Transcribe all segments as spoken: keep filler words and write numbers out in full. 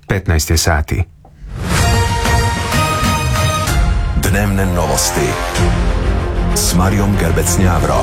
petnaest je sati. Dnevne novosti s Marijom Gerbec-Njavro.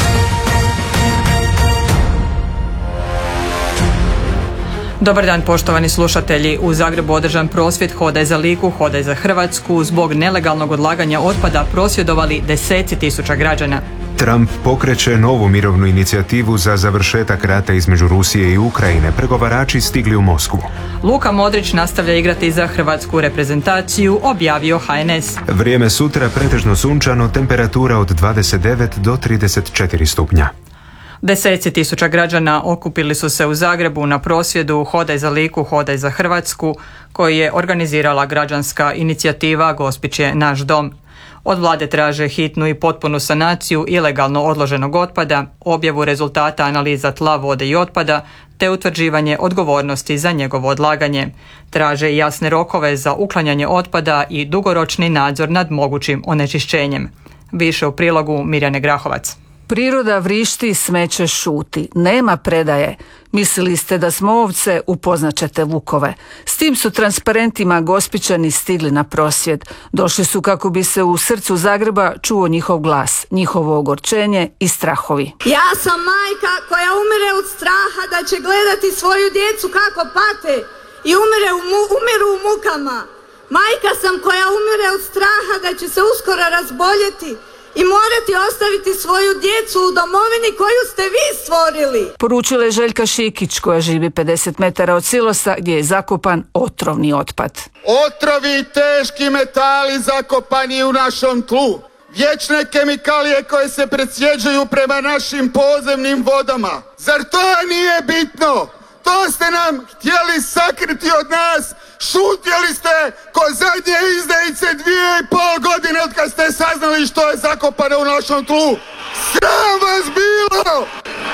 Dobar dan, poštovani slušatelji. U Zagrebu održan prosvjed Hodaj za Liku, Hodaj za Hrvatsku. Zbog nelegalnog odlaganja otpada prosvjedovali deseci tisuća građana. Trump pokreće novu mirovnu inicijativu za završetak rata između Rusije i Ukrajine. Pregovarači stigli u Moskvu. Luka Modrić nastavlja igrati za hrvatsku reprezentaciju, objavio H N S. Vrijeme sutra pretežno sunčano, temperatura od dvadeset devet do trideset četiri stupnja. Deseci tisuća građana okupili su se u Zagrebu na prosvjedu Hodaj za Liku, Hodaj za Hrvatsku, koji je organizirala građanska inicijativa Gospić je naš dom. Od vlade traže hitnu i potpunu sanaciju ilegalno odloženog otpada, objavu rezultata analiza tla, vode i otpada, te utvrđivanje odgovornosti za njegovo odlaganje. Traže i jasne rokove za uklanjanje otpada i dugoročni nadzor nad mogućim onečišćenjem. Više u prilogu Mirjane Grahovac. Priroda vrišti, smeće šuti. Nema predaje. Mislili ste da smo ovce, upoznat ćete vukove. S tim su transparentima Gospićani stigli na prosvjed. Došli su kako bi se u srcu Zagreba čuo njihov glas, njihovo ogorčenje i strahovi. Ja sam majka koja umire od straha da će gledati svoju djecu kako pate i umire u mu, umiru u mukama. Majka sam koja umire od straha da će se uskoro razboljeti i morati ostaviti svoju djecu u domovini koju ste vi stvorili. Poručila je Željka Šikić koja živi pedeset metara od silosa gdje je zakopan otrovni otpad. Otrovi i teški metali zakopani u našom tlu. Vječne kemikalije koje se presjeđuju prema našim podzemnim vodama. Zar to nije bitno? To ste nam htjeli sakriti od nas. Šutjeli ste ko zadnje izdajice dvije i pol godine od kad ste saznali što je zakopano u našom tlu. Sram vas bilo!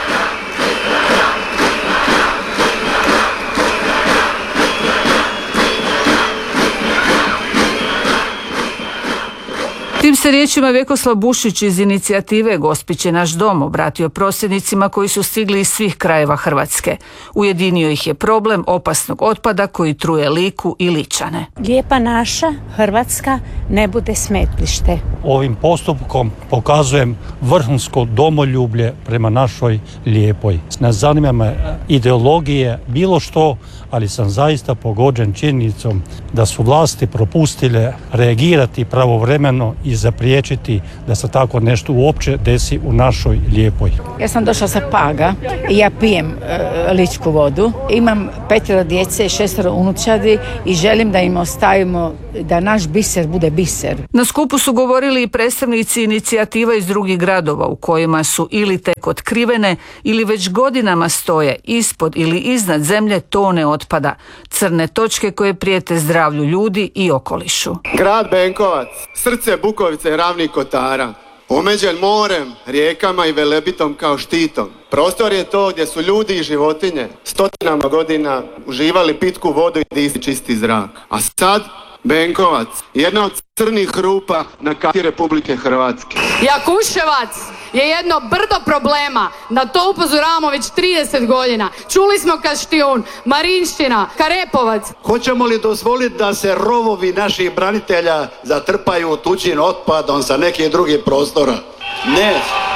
Tim se riječima Vjekoslav Bušić iz inicijative Gospić je naš dom obratio prosvjednicima koji su stigli iz svih krajeva Hrvatske. Ujedinio ih je problem opasnog otpada koji truje Liku i Ličane. Lijepa naša Hrvatska ne bude smetlište. Ovim postupkom pokazujem vrhunsko domoljublje prema našoj Lijepoj. Ne zanima me ideologije, bilo što, ali sam zaista pogođen činjenicom da su vlasti propustile reagirati pravovremeno i zapriječiti da se tako nešto uopće desi u našoj Lijepoj. Ja sam došla sa Paga i ja pijem e, ličku vodu. Imam petero djece i šestero unučadi i želim da im ostavimo da naš biser bude biser. Na skupu su govorili i predstavnici inicijativa iz drugih gradova u kojima su ili tek otkrivene ili već godinama stoje ispod ili iznad zemlje tone otpada, crne točke koje prijete zdravlju ljudi i okolišu. Grad Benkovac, srce Bukovice i Ravnih Kotara, omeđen morem, rijekama i Velebitom kao štitom. Prostor je to gdje su ljudi i životinje stotinama godina uživali pitku vodu i disali čisti zrak. A sad Benkovac, jedna od crnih rupa na karti Republike Hrvatske. Jakuševac je jedno brdo problema, na to upozoravamo već trideset godina. Čuli smo Kaštijun, Marinština, Karepovac. Hoćemo li dozvoliti da se rovovi naših branitelja zatrpaju tuđim otpadom sa nekih drugih prostora? Ne.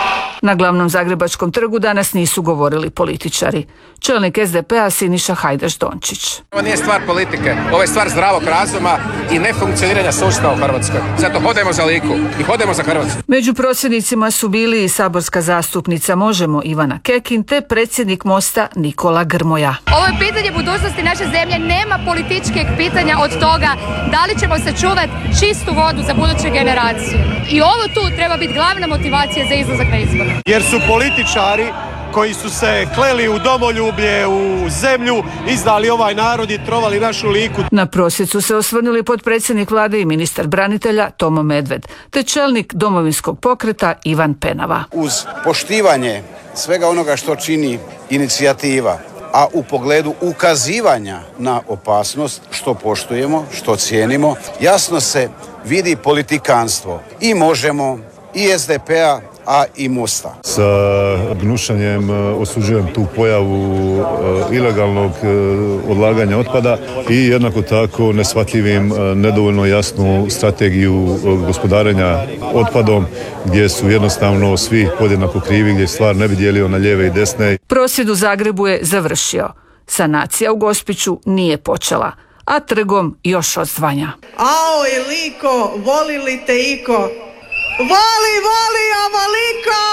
Na glavnom zagrebačkom trgu danas nisu govorili političari. Čelnik S D P-a Siniša Hajdaš Dončić. Ovo nije stvar politike, ovo je stvar zdravog razuma i nefunkcioniranja sustava u Hrvatskoj. Zato hodajmo za Liku i hodajmo za Hrvatsku. Među prosvjednicima su bili i saborska zastupnica Možemo Ivana Kekin te predsjednik Mosta Nikola Grmoja. Ovo je pitanje budućnosti naše zemlje, nema političkih pitanja od toga da li ćemo sačuvati čistu vodu za buduće generacije. I ovo tu treba biti glavna motivacija za izlazak na izbore. Jer su političari koji su se kleli u domoljublje, u zemlju, izdali ovaj narod i trovali našu Liku. Na prosvjed su se osvrnuli potpredsjednik vlade i ministar branitelja Tomo Medved, te čelnik Domovinskog pokreta Ivan Penava. Uz poštivanje svega onoga što čini inicijativa, a u pogledu ukazivanja na opasnost, što poštujemo, što cijenimo, jasno se vidi politikanstvo i Možemo, i S D P-a, a i mosta. Sa gnušanjem osuđujem tu pojavu ilegalnog odlaganja otpada i jednako tako neshvatljivim nedovoljno jasnu strategiju gospodarenja otpadom gdje su jednostavno svi podjednako krivi, gdje stvar ne bi dijelio na lijeve i desne. Prosvjed u Zagrebu je završio. Sanacija u Gospiću nije počela, a trgom još odzvanja. Ao i liko, voli li te iko? Voli, voli, ovoliko!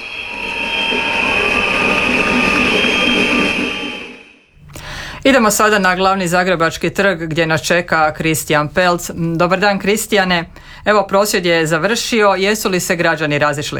Idemo sada na glavni zagrebački trg gdje nas čeka Kristijan Pelc. Dobar dan, Kristijane. Evo, prosvjed je završio. Jesu li se građani razišli?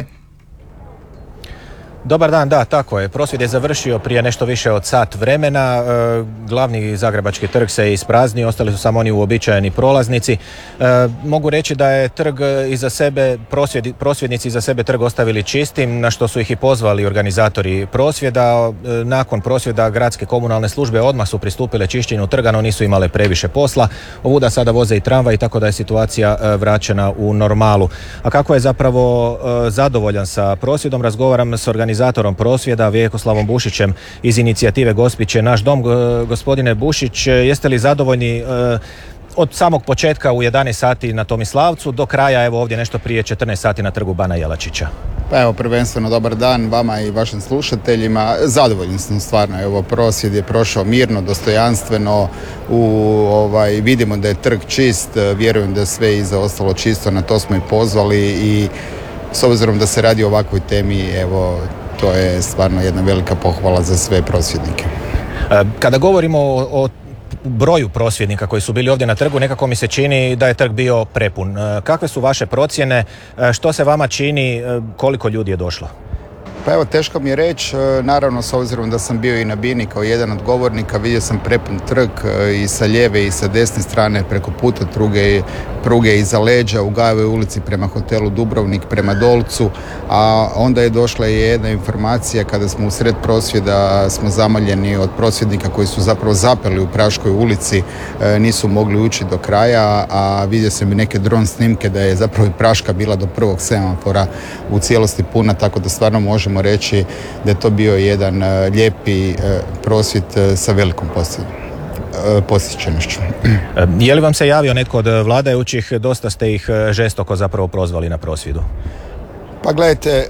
Dobar dan, da, tako je. Prosvjed je završio prije nešto više od sat vremena. E, glavni zagrebački trg se ispraznio, ostali su samo oni uobičajeni prolaznici. E, mogu reći da je trg iza sebe, prosvjed, prosvjednici iza sebe trg ostavili čistim, na što su ih i pozvali organizatori prosvjeda. E, nakon prosvjeda gradske komunalne službe odmah su pristupile čišćenju trga, no nisu imale previše posla. Ovuda sada voze i tramvaj, tako da je situacija e, vraćena u normalu. A kako je zapravo e, zadovoljan sa prosvjedom, razgovaram s organizatorima organizatorom prosvjeda Vjekoslavom Bušićem iz inicijative Gospić je naš dom. Gospodine Bušić, jeste li zadovoljni od samog početka u jedanaest sati na Tomislavcu do kraja, evo ovdje nešto prije četrnaest sati na trgu Bana Jelačića? Pa evo, prvenstveno dobar dan vama i vašim slušateljima. Zadovoljni smo stvarno, evo, prosvjed je prošao mirno, dostojanstveno, u, ovaj, vidimo da je trg čist, vjerujem da je sve iza ostalo čisto, na to smo i pozvali i s obzirom da se radi o ovakvoj temi, evo, to je stvarno jedna velika pohvala za sve prosvjednike. Kada govorimo o, o broju prosvjednika koji su bili ovdje na trgu, nekako mi se čini da je trg bio prepun. Kakve su vaše procjene? Što se vama čini? Koliko ljudi je došlo? Pa evo, teško mi je reći, naravno s obzirom da sam bio i na Bini kao jedan od govornika, vidio sam prepun trg i sa lijeve i sa desne strane preko puta pruge, pruge iza leđa u Gajevoj ulici prema hotelu Dubrovnik, prema Dolcu, a onda je došla i jedna informacija kada smo u sred prosvjeda smo zamoljeni od prosvjednika koji su zapravo zapeli u Praškoj ulici, nisu mogli ući do kraja, a vidio sam i neke dron snimke da je zapravo i Praška bila do prvog semafora u cijelosti puna, tako da stvarno možemo reći da je to bio jedan lijepi prosvjed sa velikom posjećenošću. Je li vam se javio netko od vladajućih? Dosta ste ih žestoko zapravo prozvali na prosvjedu. Pa gledajte,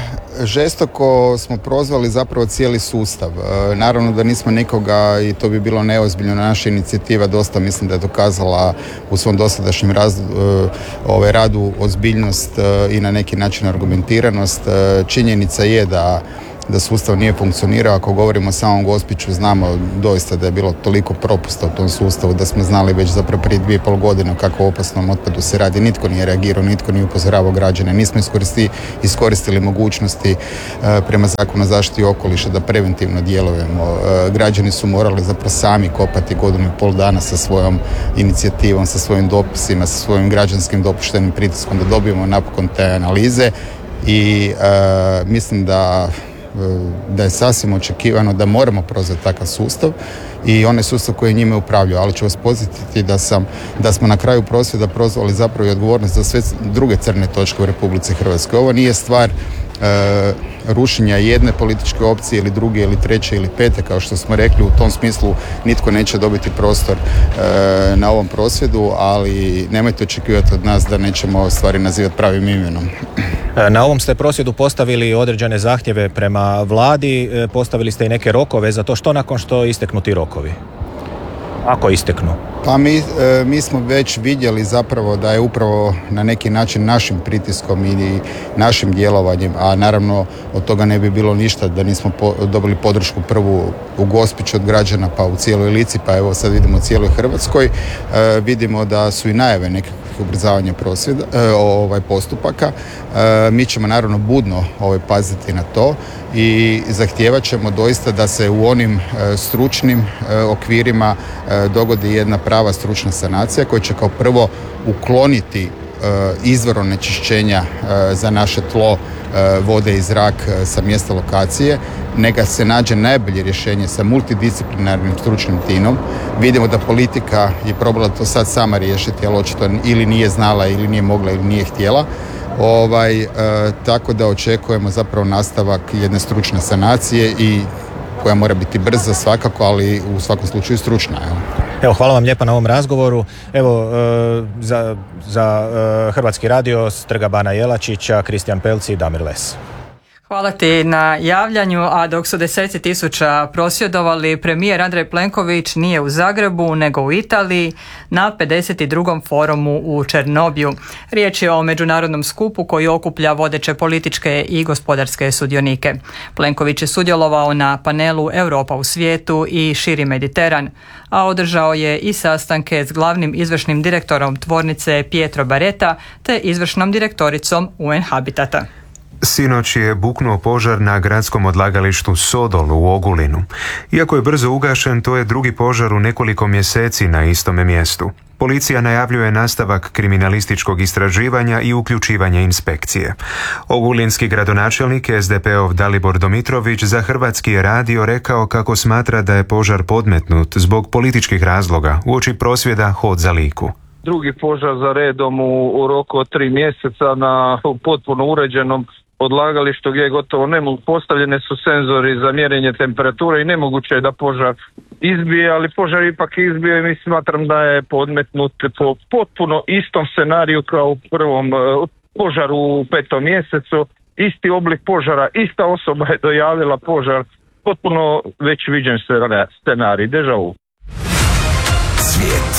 žestoko smo prozvali zapravo cijeli sustav. Naravno da nismo nikoga, i to bi bilo neozbiljno, naša inicijativa dosta mislim da je dokazala u svom dosadašnjem razdu, ovaj, radu ozbiljnost i na neki način argumentiranost. Činjenica je da da sustav nije funkcionirao. Ako govorimo o samom Gospiću, znamo doista da je bilo toliko propusta u tom sustavu da smo znali već zapravo prije dvije i pol godine kako opasnom otpadu se radi. Nitko nije reagirao, nitko nije upozoravao građane. Nismo iskoristili, iskoristili mogućnosti e, prema Zakonu o zaštiti okoliša da preventivno djelujemo. E, građani su morali zapravo sami kopati godinu i pol dana sa svojom inicijativom, sa svojim dopisima, sa svojim građanskim dopuštenim pritiskom da dobijemo napokon te analize i e, mislim da da je sasvim očekivano da moramo prozvati takav sustav i onaj sustav koji je njime upravljao, ali ću vas podsjetiti da, sam, da smo na kraju prosvjeda prozvali zapravo i odgovornost za sve druge crne točke u Republici Hrvatskoj. Ovo nije stvar e, rušenja jedne političke opcije ili druge ili treće ili pete, kao što smo rekli, u tom smislu nitko neće dobiti prostor e, na ovom prosvjedu, ali nemojte očekivati od nas da nećemo stvari nazivati pravim imenom. Na ovom ste prosvjedu postavili određene zahtjeve prema vladi, postavili ste i neke rokove za to. Što nakon što isteknu ti rokovi? Ako isteknu? Pa mi, e, mi smo već vidjeli zapravo da je upravo na neki način našim pritiskom i našim djelovanjem, a naravno od toga ne bi bilo ništa da nismo po, dobili podršku prvu u Gospiću od građana, pa u cijeloj Lici, pa evo sad vidimo u cijeloj Hrvatskoj. E, vidimo da su i najave nekakvih ubrzavanja prosvjeda, e, ovaj postupaka. E, mi ćemo naravno budno ovaj, paziti na to i zahtijevat ćemo doista da se u onim e, stručnim e, okvirima e, dogodi jedna prava stručna sanacija koja će kao prvo ukloniti e, izvor onečišćenja e, za naše tlo, e, vode i zrak e, sa mjesta lokacije, neka se nađe najbolje rješenje sa multidisciplinarnim stručnim timom. Vidimo da politika je probala to sad sama riješiti, ali očito ili nije znala ili nije mogla ili nije htjela. Ovaj, e, tako da očekujemo zapravo nastavak jedne stručne sanacije i koja mora biti brza svakako, ali u svakom slučaju stručna. Evo, evo hvala vam lijepa na ovom razgovoru. Evo, e, za, za e, Hrvatski radio s Trga Bana Jelačića, Kristijan Pelci i Damir Les. Hvala ti na javljanju, a dok su deseci tisuća prosvjedovali, premijer Andrej Plenković nije u Zagrebu, nego u Italiji na pedeset drugom forumu u Černobiju. Riječ je o međunarodnom skupu koji okuplja vodeće političke i gospodarske sudionike. Plenković je sudjelovao na panelu Europa u svijetu i širi Mediteran, a održao je i sastanke s glavnim izvršnim direktorom tvornice Pietro Baretta te izvršnom direktoricom U N Habitata. Sinoć je buknuo požar na gradskom odlagalištu Sodol u Ogulinu. Iako je brzo ugašen, to je drugi požar u nekoliko mjeseci na istome mjestu. Policija najavljuje nastavak kriminalističkog istraživanja i uključivanja inspekcije. Ogulinski gradonačelnik S D P-ov Dalibor Domitrović za Hrvatski radio rekao kako smatra da je požar podmetnut zbog političkih razloga uoči prosvjeda Hod za Liku. Drugi požar za redom u, u roku od tri mjeseca na potpuno uređenom odlagalištu gdje je gotovo nemoguće, postavljene su senzori za mjerenje temperature i nemoguće je da požar izbije, ali požar ipak izbio i mi smatram da je podmetnut po potpuno istom scenariju kao u prvom uh, požaru u petom mjesecu. Isti oblik požara, ista osoba je dojavila požar, potpuno već viđen scenarij, deja vu. Svijet.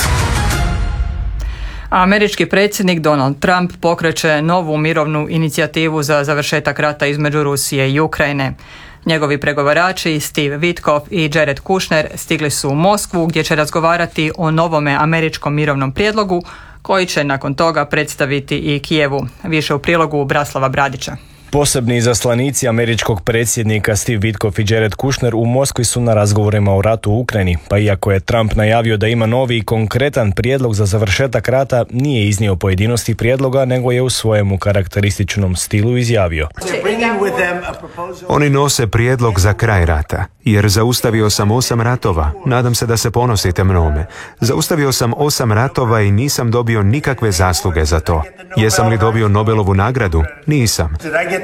Američki predsjednik Donald Trump pokreće novu mirovnu inicijativu za završetak rata između Rusije i Ukrajine. Njegovi pregovarači Steve Witkoff i Jared Kushner stigli su u Moskvu gdje će razgovarati o novome američkom mirovnom prijedlogu koji će nakon toga predstaviti i Kijevu. Više u prilogu Braslava Bradića. Posebni izaslanici američkog predsjednika Steve Witkoff i Jared Kushner u Moskvi su na razgovorima o ratu u Ukrajini, pa iako je Trump najavio da ima novi i konkretan prijedlog za završetak rata, nije iznio pojedinosti prijedloga, nego je u svojemu karakterističnom stilu izjavio: Oni nose prijedlog za kraj rata, jer zaustavio sam osam ratova, nadam se da se ponosite mnome. Zaustavio sam osam ratova i nisam dobio nikakve zasluge za to. Jesam li dobio Nobelovu nagradu? Nisam.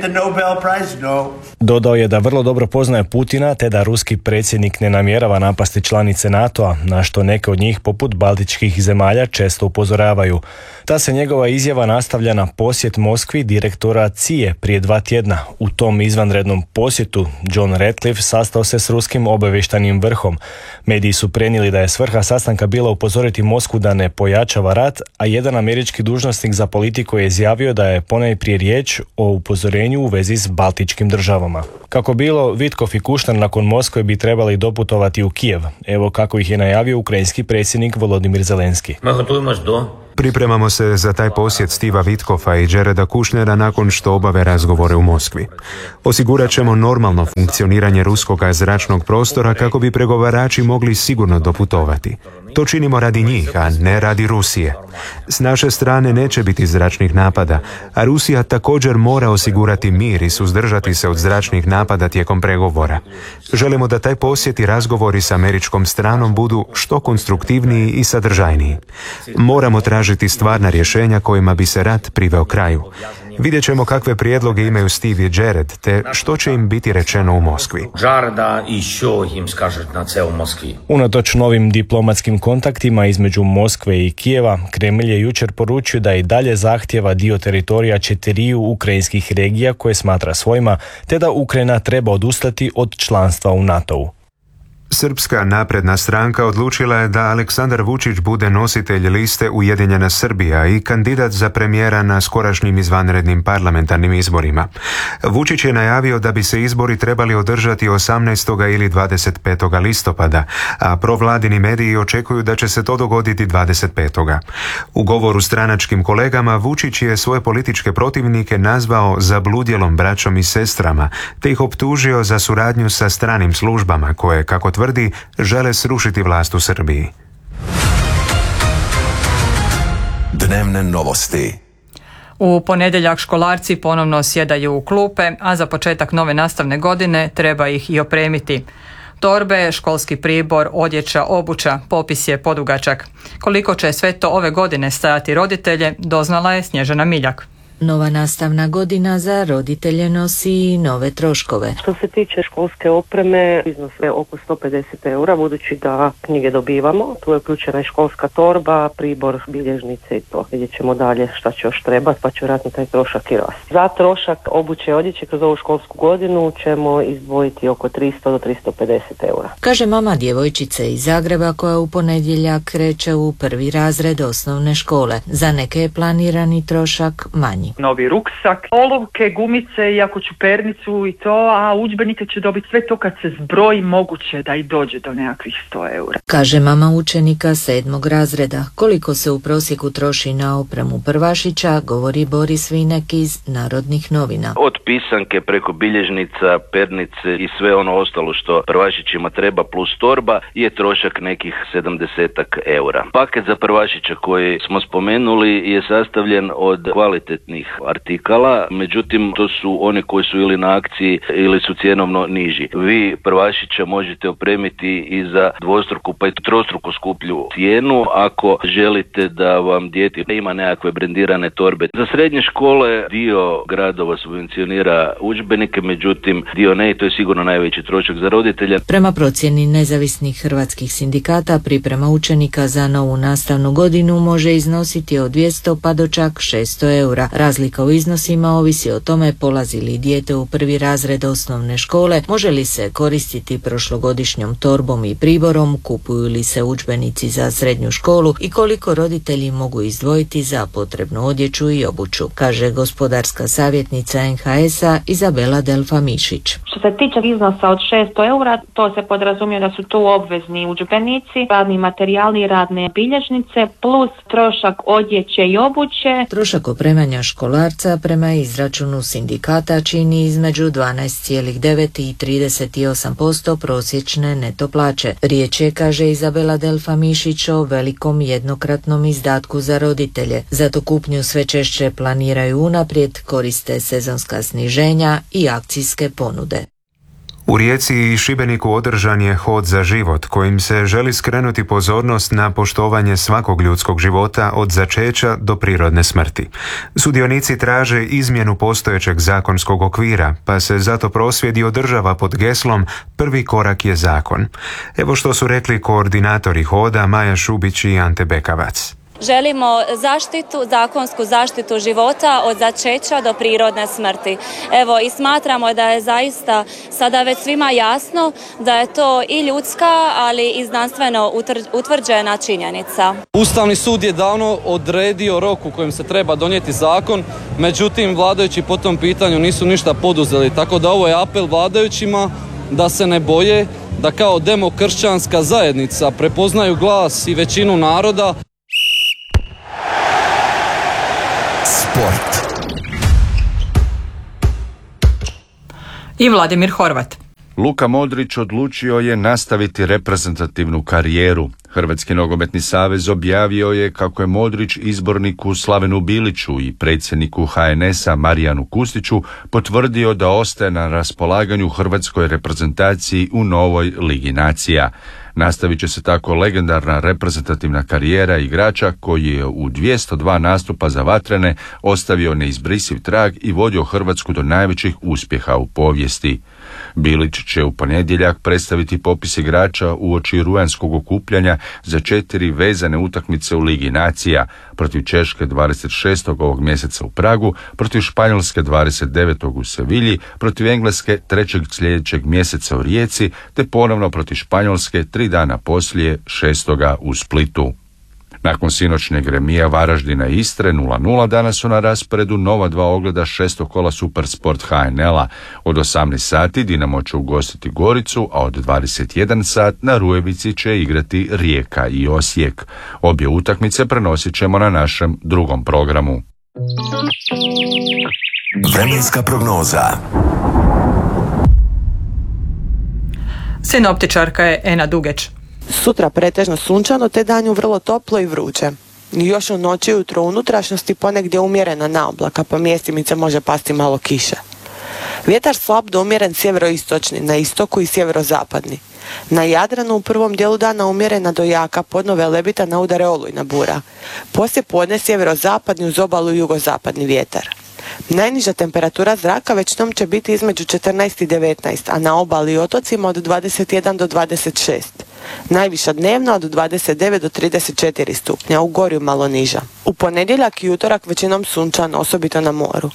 Dodao je da vrlo dobro poznaje Putina, te da ruski predsjednik ne namjerava napasti članice NATO-a, na što neke od njih, poput baltičkih zemalja, često upozoravaju. Ta se njegova izjava nastavlja na posjet Moskvi direktora C I E prije dva tjedna. U tom izvanrednom posjetu John Ratcliffe sastao se s ruskim obavještajnim vrhom. Mediji su prenijeli da je svrha sastanka bila upozoriti Moskvu da ne pojačava rat, a jedan američki dužnosnik za politiku je izjavio da je ponajprije riječ o upozorenju u vezi s baltičkim državama. Kako bilo, Witkoff i Kushner nakon Moskve bi trebali doputovati u Kijev. Evo kako ih je najavio ukrajinski predsjednik Volodymyr Zelenski. Pripremamo se za taj posjet Steva Witkoffa i Jareda Kushnera nakon što obave razgovore u Moskvi. Osigurat ćemo normalno funkcioniranje ruskog zračnog prostora kako bi pregovarači mogli sigurno doputovati. To činimo radi njih, a ne radi Rusije. S naše strane neće biti zračnih napada, a Rusija također mora osigurati mir i suzdržati se od zračnih napada tijekom pregovora. Želimo da taj posjet i razgovori s američkom stranom budu što konstruktivniji i sadržajniji. Moramo tražiti stvarna rješenja kojima bi se rat priveo kraju. Vidjet ćemo kakve prijedloge imaju Steve i Jared, te što će im biti rečeno u Moskvi. Unatoč novim diplomatskim kontaktima između Moskve i Kijeva, Kremlj je jučer poručio da i dalje zahtjeva dio teritorija četiriju ukrajinskih regija koje smatra svojima, te da Ukrajina treba odustati od članstva u NATO-u. Srpska napredna stranka odlučila je da Aleksandar Vučić bude nositelj liste Ujedinjena Srbija i kandidat za premijera na skorašnjim izvanrednim parlamentarnim izborima. Vučić je najavio da bi se izbori trebali održati osamnaestog ili dvadeset petog listopada, a provladini mediji očekuju da će se to dogoditi dvadeset petog U govoru stranačkim kolegama Vučić je svoje političke protivnike nazvao zabludjelom braćom i sestrama, te ih optužio za suradnju sa stranim službama koje, kako tvrdi, žele srušiti vlast u Srbiji. Dnevne novosti. U ponedjeljak školarci ponovno sjedaju u klupe, a za početak nove nastavne godine treba ih i opremiti. Torbe, školski pribor, odjeća, obuća, popis je podugačak. Koliko će sve to ove godine stajati roditelje, doznala je Snježana Miljak. Nova nastavna godina za roditelje nosi i nove troškove. Što se tiče školske opreme, iznos je oko sto pedeset eura, budući da knjige dobivamo. Tu je uključena i školska torba, pribor, bilježnice i to. Vidjet ćemo dalje šta će još trebati, pa će vjerojatno taj trošak i rasti. Za trošak obuće i odjeće kroz ovu školsku godinu ćemo izdvojiti oko tristo do tristo pedeset eura. Kaže mama djevojčice iz Zagreba koja u ponedjeljak kreće u prvi razred osnovne škole. Za neke je planirani trošak manji. Novi ruksak, olovke, gumice i ako ću pernicu i to, a udžbenike će dobiti sve to kad se zbroji, moguće da i dođe do nekakvih sto eura. Kaže mama učenika sedmog razreda. Koliko se u prosjeku troši na opremu prvašića, govori Boris Vinek iz Narodnih novina. Od pisanke preko bilježnica, pernice i sve ono ostalo što prvašićima treba plus torba je trošak nekih sedamdesetak eura. Paket za prvašića koji smo spomenuli je sastavljen od kvalitetnih artikala, međutim to su one koji su ili na akciji ili su cjenovno niži. Vi prvašića možete opremiti i za dvostruku pa i trostruku skuplju cijenu ako želite da vam dijete ima nekakve brendirane torbe. Za srednje škole dio gradova subvencionira udžbenike, međutim dio ne i to je sigurno najveći trošak za roditelja. Prema procjeni nezavisnih hrvatskih sindikata, priprema učenika za novu nastavnu godinu može iznositi od dvjesto pa do čak šesto eura. Razlika u iznosima ovisi o tome polazi li dijete u prvi razred osnovne škole, može li se koristiti prošlogodišnjom torbom i priborom, kupuju li se udžbenici za srednju školu i koliko roditelji mogu izdvojiti za potrebnu odjeću i obuću, kaže gospodarska savjetnica en ha es-a Izabela Delfa Mišić. Što se tiče iznosa od šesto eura, to se podrazumije da su tu obvezni udžbenici, radni materijali, radne bilježnice, plus trošak odjeće i obuće. Trošak opremanja školarca prema izračunu sindikata čini između dvanaest zarez devet i trideset osam posto prosječne neto plaće. Riječ je, kaže Izabela Delfa Mišić, o velikom jednokratnom izdatku za roditelje. Zato kupnju sve češće planiraju unaprijed, koriste sezonska sniženja i akcijske ponude. U Rijeci i Šibeniku održan je hod za život kojim se želi skrenuti pozornost na poštovanje svakog ljudskog života od začeća do prirodne smrti. Sudionici traže izmjenu postojećeg zakonskog okvira, pa se zato prosvjed i održava pod geslom "Prvi korak je zakon". Evo što su rekli koordinatori hoda Maja Šubić i Ante Bekavac. Želimo zaštitu, zakonsku zaštitu života od začeća do prirodne smrti. Evo i smatramo da je zaista sada već svima jasno da je to i ljudska, ali i znanstveno utvrđena činjenica. Ustavni sud je davno odredio rok u kojem se treba donijeti zakon, međutim vladajući po tom pitanju nisu ništa poduzeli, tako da ovo je apel vladajućima da se ne boje, da kao demokršćanska zajednica prepoznaju glas i većinu naroda. Sport. I Vladimir Horvat. Luka Modrić odlučio je nastaviti reprezentativnu karijeru. Hrvatski nogometni savez objavio je kako je Modrić izborniku Slavenu Biliću i predsjedniku ha en es-a Marijanu Kustiću potvrdio da ostaje na raspolaganju hrvatskoj reprezentaciji u novoj Ligi nacija. Nastavit će se tako legendarna reprezentativna karijera igrača koji je u dvjesto dva nastupa za vatrene ostavio neizbrisiv trag i vodio Hrvatsku do najvećih uspjeha u povijesti. Bilić će u ponedjeljak predstaviti popis igrača uoči rujanskog okupljanja za četiri vezane utakmice u Ligi nacija, protiv Češke dvadeset šestog ovog mjeseca u Pragu, protiv Španjolske dvadeset devetog u Sevilji, protiv Engleske trećeg sljedećeg mjeseca u Rijeci, te ponovno protiv Španjolske tri dana poslije šestoga u Splitu. Nakon sinoćnjeg remija Varaždina i Istre nula nula danas su na rasporedu nova dva ogleda šestog kola Supersport ha en el-a. Od osamnaest sati Dinamo će ugostiti Goricu, a od dvadeset jedan sat na Rujevici će igrati Rijeka i Osijek. Obje utakmice prenosit ćemo na našem drugom programu. Vremenska prognoza. Sinoptičarka je Ena Dugeć. Sutra pretežno sunčano te danju vrlo toplo i vruće. Još u noći i ujutro u unutrašnjosti ponegdje umjerena naoblaka, pa mjestimice može pasti malo kiše. Vjetar slab do umjeren sjeveroistočni, na istoku i sjeverozapadni. Na Jadranu u prvom dijelu dana umjerena do jaka, podno Velebita na udare olujna bura. Poslije podne sjeverozapadni uz obalu i jugozapadni vjetar. Najniža temperatura zraka većinom će biti između četrnaest i devetnaest, a na obali i otocima od dvadeset jedan do dvadeset šest. Najviša dnevna od dvadeset devet do trideset četiri stupnja, u Gorju malo niža. U ponedjeljak i utorak većinom sunčano, osobito na moru.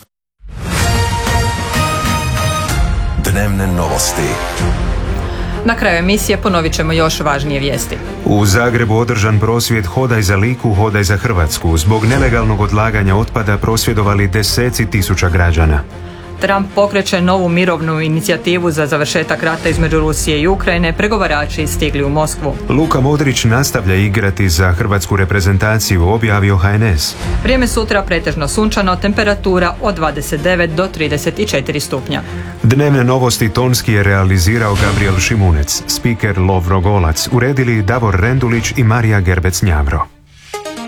Dnevne novosti. Na kraju emisije ponovit ćemo još važnije vijesti. U Zagrebu održan prosvjed Hodaj za Liku, hodaj za Hrvatsku. Zbog nelegalnog odlaganja otpada prosvjedovali deseci tisuća građana. Trump pokreće novu mirovnu inicijativu za završetak rata između Rusije i Ukrajine, pregovarači stigli u Moskvu. Luka Modrić nastavlja igrati za hrvatsku reprezentaciju, objavio H N S. Vrijeme sutra pretežno sunčano, temperatura od dvadeset devet do trideset četiri stupnja. Dnevne novosti tonski je realizirao Gabriel Šimunec, spiker Lovro Golac, uredili Davor Rendulić i Marija Gerbec-Njavro.